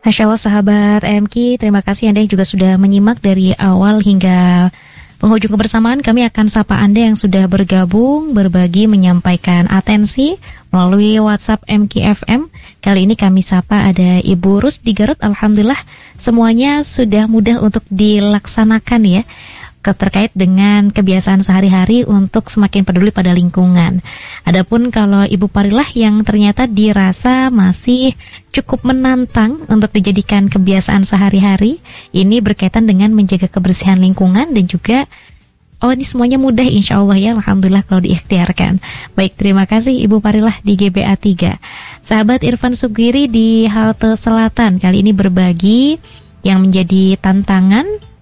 Masya Allah sahabat MK, terima kasih Anda yang juga sudah menyimak dari awal hingga penghujung kebersamaan. Kami akan sapa Anda yang sudah bergabung, berbagi, menyampaikan atensi melalui WhatsApp MKFM. Kali ini kami sapa ada Ibu Rus di Garut. Alhamdulillah semuanya sudah mudah untuk dilaksanakan ya, terkait dengan kebiasaan sehari-hari untuk semakin peduli pada lingkungan. Adapun kalau Ibu Parilah yang ternyata dirasa masih cukup menantang untuk dijadikan kebiasaan sehari-hari, ini berkaitan dengan menjaga kebersihan lingkungan dan juga ini semuanya mudah insya Allah ya, alhamdulillah kalau diikhtiarkan. Baik, terima kasih Ibu Parilah di GBA 3. Sahabat Irfan Sugiri di Halte Selatan kali ini berbagi yang menjadi tantangan